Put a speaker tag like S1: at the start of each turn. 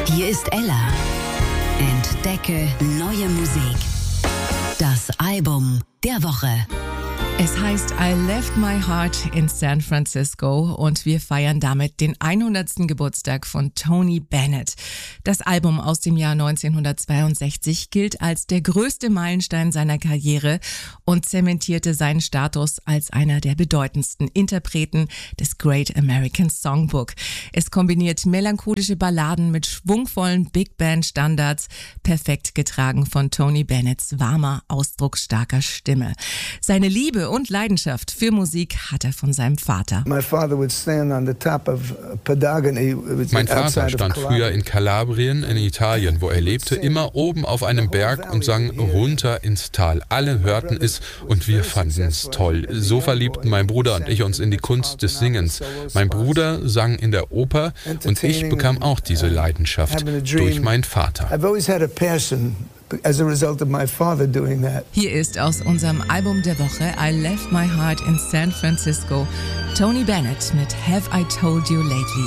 S1: Hier ist Ella. Entdecke neue Musik. Das Album der Woche.
S2: Es heißt I Left My Heart in San Francisco und wir feiern damit den 100. Geburtstag von Tony Bennett. Das Album aus dem Jahr 1962 gilt als der größte Meilenstein seiner Karriere und zementierte seinen Status als einer der bedeutendsten Interpreten des Great American Songbook. Es kombiniert melancholische Balladen mit schwungvollen Big Band Standards, perfekt getragen von Tony Bennetts warmer, ausdrucksstarker Stimme. Seine Liebe und Leidenschaft für Musik hat er von seinem Vater.
S3: Mein Vater
S4: stand früher in Kalabrien in Italien, wo er lebte, immer oben auf einem Berg und sang runter ins Tal. Alle hörten es und wir fanden es toll. So verliebten mein Bruder und ich uns in die Kunst des Singens. Mein Bruder sang in der Oper und ich bekam auch diese Leidenschaft durch meinen Vater.
S3: As a result of my father doing that.
S2: Hier ist aus unserem Album der Woche I Left My Heart in San Francisco Tony Bennett mit Have I Told You Lately